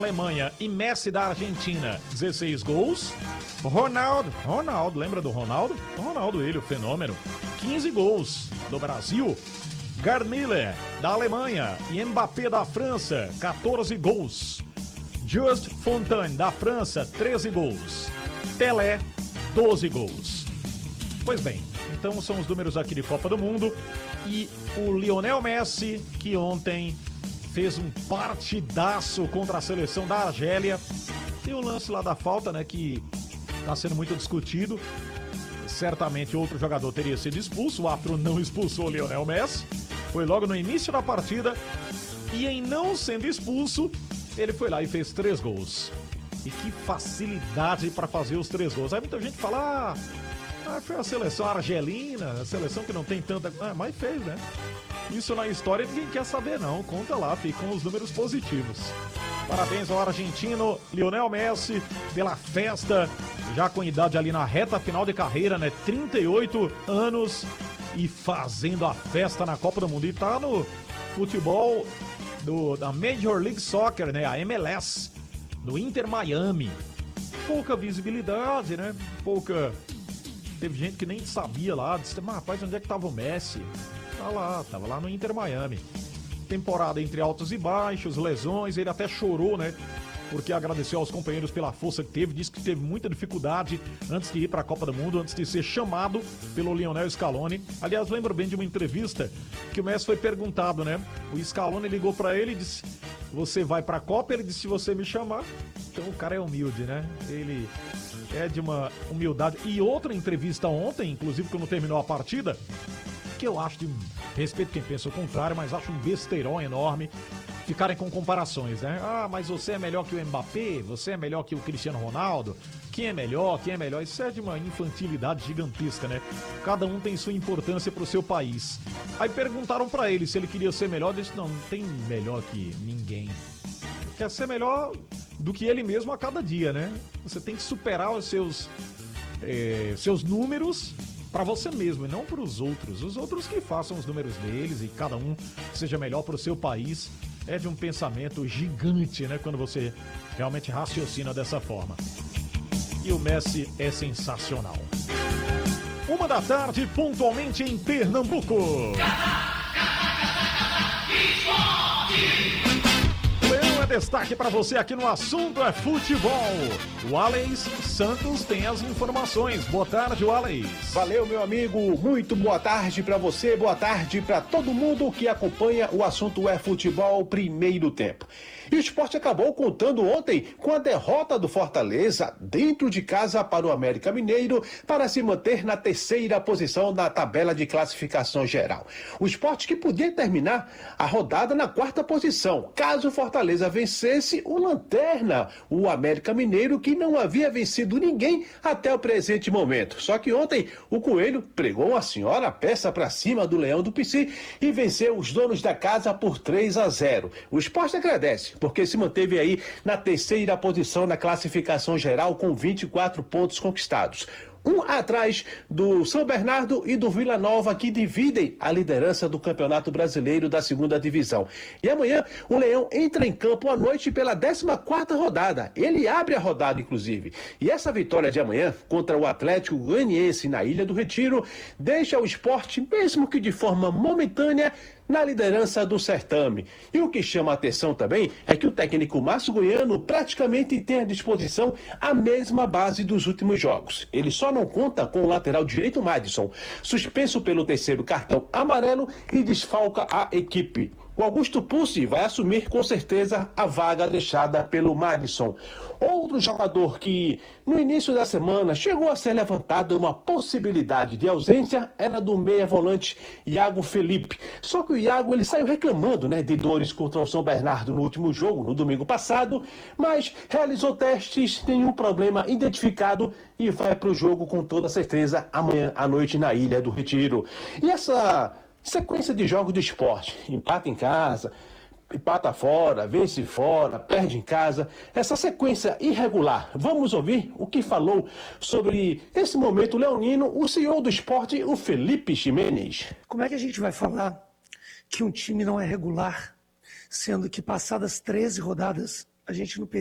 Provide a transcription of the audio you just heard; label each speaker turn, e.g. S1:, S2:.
S1: Alemanha e Messi da Argentina, 16 gols. Ronaldo, lembra do Ronaldo? Ronaldo, ele, o fenômeno, 15 gols. Do Brasil, Gerd Müller da Alemanha e Mbappé da França, 14 gols. Just Fontaine da França, 13 gols. Pelé, 12 gols. Pois bem, então são os números aqui de Copa do Mundo. E o Lionel Messi, que ontem fez um partidaço contra a seleção da Argélia. Tem o lance lá da falta, né, que está sendo muito discutido. Certamente outro jogador teria sido expulso. O árbitro não expulsou o Lionel Messi. Foi logo no início da partida. E em não sendo expulso, ele foi lá e fez 3 gols. E que facilidade para fazer os 3 gols. Aí muita gente fala, foi a seleção argelina, a seleção que não tem tanta... mas fez, né? Isso na história ninguém quer saber não, conta lá, ficam os números positivos. Parabéns ao argentino Lionel Messi pela festa, já com idade ali na reta final de carreira, né? 38 anos e fazendo a festa na Copa do Mundo. E tá no futebol da Major League Soccer, né? A MLS, no Inter Miami. Pouca visibilidade, né? Teve gente que nem sabia lá, disse, mas rapaz, onde é que tava o Messi? Tava lá no Inter Miami. Temporada entre altos e baixos, lesões, ele até chorou, né? Porque agradeceu aos companheiros pela força que teve, disse que teve muita dificuldade antes de ir para a Copa do Mundo, antes de ser chamado pelo Lionel Scaloni. Aliás, lembro bem de uma entrevista que o Messi foi perguntado, né? O Scaloni ligou para ele e disse, você vai para a Copa? Ele disse, se você me chamar. Então o cara é humilde, né? Ele é de uma humildade. E outra entrevista ontem, inclusive quando terminou a partida, que eu acho de respeito quem pensa o contrário, mas acho um besteirão enorme ficarem com comparações, né? Mas você é melhor que o Mbappé, você é melhor que o Cristiano Ronaldo, quem é melhor? Isso é de uma infantilidade gigantesca, né? Cada um tem sua importância pro seu país. Aí perguntaram pra ele se ele queria ser melhor, ele disse, não tem melhor que ninguém. Quer ser melhor do que ele mesmo a cada dia, né? Você tem que superar os seus números para você mesmo e não para os outros. Os outros que façam os números deles e cada um seja melhor para o seu país. É de um pensamento gigante, né? Quando você realmente raciocina dessa forma. E o Messi é sensacional. 1h, pontualmente em Pernambuco. Leão é destaque para você aqui no Assunto é Futebol. O Alex Santos tem as informações. Boa tarde, Alex.
S2: Valeu, meu amigo. Muito boa tarde para você, boa tarde para todo mundo que acompanha o Assunto é Futebol primeiro tempo. E o Sport acabou contando ontem com a derrota do Fortaleza dentro de casa para o América Mineiro para se manter na 3ª posição na tabela de classificação geral. O Sport que podia terminar a rodada na 4ª posição, caso o Fortaleza vencesse o lanterna, o América Mineiro, que não havia vencido ninguém até o presente momento. Só que ontem o Coelho pregou uma senhora peça para cima do Leão do Pici e venceu os donos da casa por 3-0. O Sport agradece, porque se manteve aí na 3ª posição na classificação geral com 24 pontos conquistados. Um atrás do São Bernardo e do Vila Nova, que dividem a liderança do Campeonato Brasileiro da 2ª Divisão. E amanhã o Leão entra em campo à noite pela 14ª rodada. Ele abre a rodada, inclusive. E essa vitória de amanhã contra o Atlético Goianiense na Ilha do Retiro deixa o Sport, mesmo que de forma momentânea, na liderança do certame. E o que chama a atenção também é que o técnico Márcio Goiano praticamente tem à disposição a mesma base dos últimos jogos. Ele só não conta com o lateral direito Madison, suspenso pelo 3º cartão amarelo e desfalca a equipe. O Augusto Pucci vai assumir com certeza a vaga deixada pelo Madison. Outro jogador que no início da semana chegou a ser levantado uma possibilidade de ausência era do meia-volante Iago Felipe. Só que o Iago ele saiu reclamando, de dores contra o São Bernardo no último jogo, no domingo passado, mas realizou testes, nenhum problema identificado e vai para o jogo com toda certeza amanhã à noite na Ilha do Retiro. E essa sequência de jogos do Sport, empata em casa, empata fora, vence fora, perde em casa, essa sequência irregular. Vamos ouvir o que falou sobre esse momento leonino o CEO do Sport, o Felipe Ximenes.
S3: Como é que a gente vai falar que um time não é regular, sendo que passadas 13 rodadas a gente não